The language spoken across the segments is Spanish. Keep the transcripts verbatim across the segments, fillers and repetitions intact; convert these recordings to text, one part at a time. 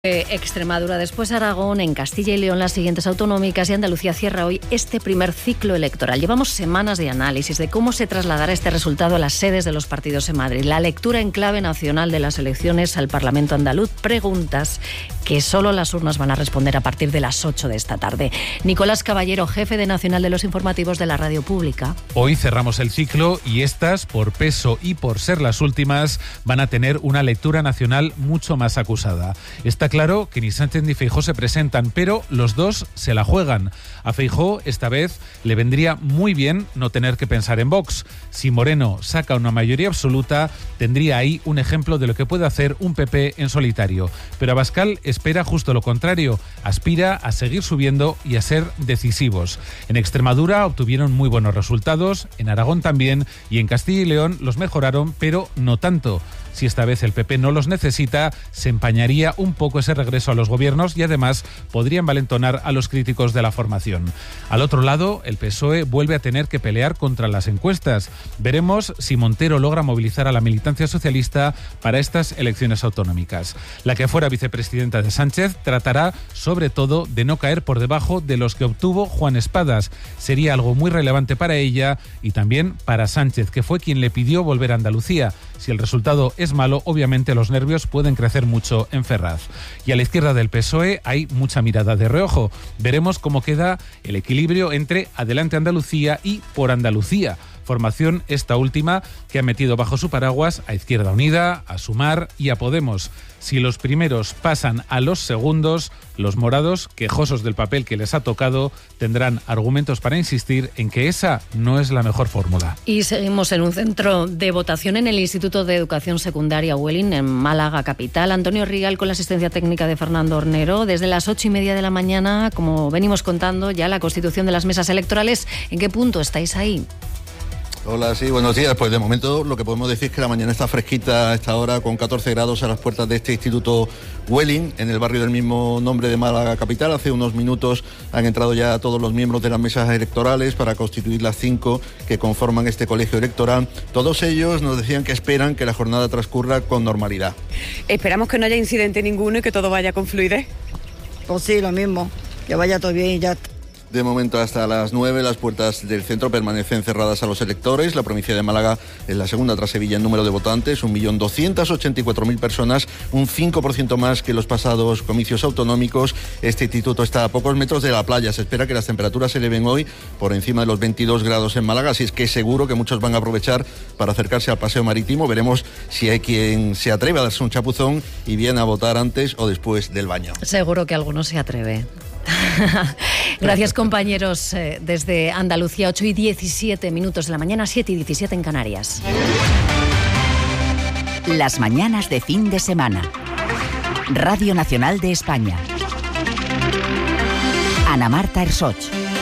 Extremadura, después Aragón, en Castilla y León las siguientes autonómicas y Andalucía cierra hoy este primer ciclo electoral. Llevamos semanas de análisis de cómo se trasladará este resultado a las sedes de los partidos en Madrid. La lectura en clave nacional de las elecciones al Parlamento andaluz. Preguntas que solo las urnas van a responder a partir de las ocho de esta tarde. Nicolás Caballero, jefe de Nacional de los Informativos de la Radio Pública. Hoy cerramos el ciclo y estas, por peso y por ser las últimas, van a tener una lectura nacional mucho más acusada. Está claro que ni Sánchez ni Feijóo se presentan, pero los dos se la juegan. A Feijóo esta vez le vendría muy bien no tener que pensar en Vox. Si Moreno saca una mayoría absoluta, tendría ahí un ejemplo de lo que puede hacer un P P en solitario. Pero Abascal espera justo lo contrario, aspira a seguir subiendo y a ser decisivos. En Extremadura obtuvieron muy buenos resultados, en Aragón también, y en Castilla y León los mejoraron, pero no tanto. Si esta vez el P P no los necesita, se empañaría un poco ese regreso a los gobiernos y además podría envalentonar a los críticos de la formación. Al otro lado, el P S O E vuelve a tener que pelear contra las encuestas. Veremos si Montero logra movilizar a la militancia socialista para estas elecciones autonómicas. La que fuera vicepresidenta de Sánchez tratará sobre todo de no caer por debajo de los que obtuvo Juan Espadas. Sería algo muy relevante para ella y también para Sánchez, que fue quien le pidió volver a Andalucía. Si el resultado es malo, obviamente los nervios pueden crecer mucho en Ferraz. Y a la izquierda del P S O E hay mucha mirada de reojo. Veremos cómo queda el equilibrio entre Adelante Andalucía y Por Andalucía. Formación esta última que ha metido bajo su paraguas a Izquierda Unida, a Sumar y a Podemos. Si los primeros pasan a los segundos, los morados, quejosos del papel que les ha tocado, tendrán argumentos para insistir en que esa no es la mejor fórmula. Y seguimos en un centro de votación en el Instituto de Educación Secundaria Welling, en Málaga capital. Antonio Rigal con la asistencia técnica de Fernando Hornero. Desde las ocho y media de la mañana, como venimos contando, ya la constitución de las mesas electorales. ¿En qué punto estáis ahí? Hola, sí, buenos días. Pues de momento lo que podemos decir es que la mañana está fresquita a esta hora, con catorce grados a las puertas de este Instituto Welling, en el barrio del mismo nombre de Málaga capital. Hace unos minutos han entrado ya todos los miembros de las mesas electorales para constituir las cinco que conforman este colegio electoral. Todos ellos nos decían que esperan que la jornada transcurra con normalidad. Esperamos que no haya incidente ninguno y que todo vaya con fluidez. Pues sí, lo mismo, que vaya todo bien y ya. De momento hasta las nueve las puertas del centro permanecen cerradas a los electores. La provincia de Málaga es la segunda tras Sevilla en número de votantes, un millón doscientos ochenta y cuatro mil personas, un cinco por ciento más que los pasados comicios autonómicos. Este instituto está a pocos metros de la playa. Se espera que las temperaturas se eleven hoy por encima de los veintidós grados en Málaga, así es que seguro que muchos van a aprovechar para acercarse al paseo marítimo. Veremos si hay quien se atreve a darse un chapuzón y viene a votar antes o después del baño. Seguro que alguno se atreve. Gracias, compañeros. Desde Andalucía, ocho y diecisiete minutos de la mañana, siete y diecisiete en Canarias. Las mañanas de fin de semana. Radio Nacional de España. Ana Marta Ersoch.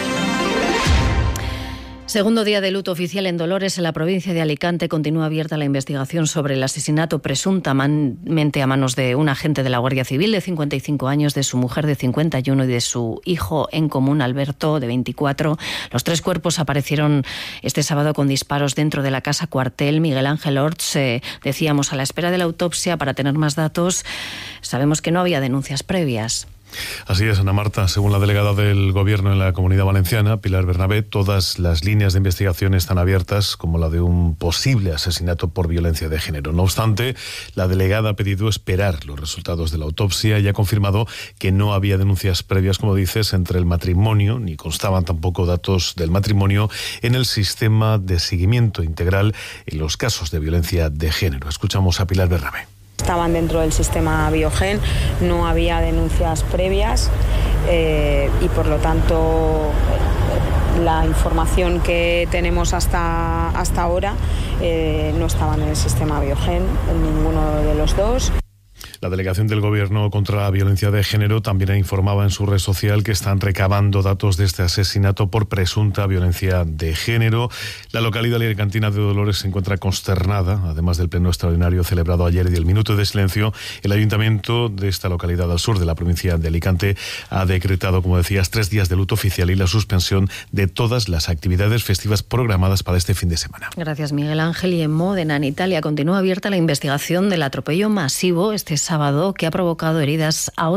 Segundo día de luto oficial en Dolores, en la provincia de Alicante. Continúa abierta la investigación sobre el asesinato presuntamente a manos de un agente de la Guardia Civil de cincuenta y cinco años, de su mujer de cincuenta y uno y de su hijo en común, Alberto, de veinticuatro. Los tres cuerpos aparecieron este sábado con disparos dentro de la casa cuartel. Miguel Ángel Orts, eh, decíamos, a la espera de la autopsia para tener más datos. Sabemos que no había denuncias previas. Así es, Ana Marta. Según la delegada del Gobierno en la Comunidad Valenciana, Pilar Bernabé, todas las líneas de investigación están abiertas, como la de un posible asesinato por violencia de género. No obstante, la delegada ha pedido esperar los resultados de la autopsia y ha confirmado que no había denuncias previas, como dices, entre el matrimonio, ni constaban tampoco datos del matrimonio en el sistema de seguimiento integral en los casos de violencia de género. Escuchamos a Pilar Bernabé. Estaban dentro del sistema Biogen, no había denuncias previas eh, y por lo tanto la información que tenemos hasta, hasta ahora eh, no estaban en el sistema Biogen, en ninguno de los dos. La delegación del Gobierno contra la violencia de género también informaba en su red social que están recabando datos de este asesinato por presunta violencia de género. La localidad alicantina de Dolores se encuentra consternada, además del pleno extraordinario celebrado ayer y del minuto de silencio. El ayuntamiento de esta localidad al sur de la provincia de Alicante ha decretado, como decías, tres días de luto oficial y la suspensión de todas las actividades festivas programadas para este fin de semana. Gracias, Miguel Ángel. Y en Módena, en Italia, continúa abierta la investigación del atropello masivo este sábado sábado que ha provocado heridas a otros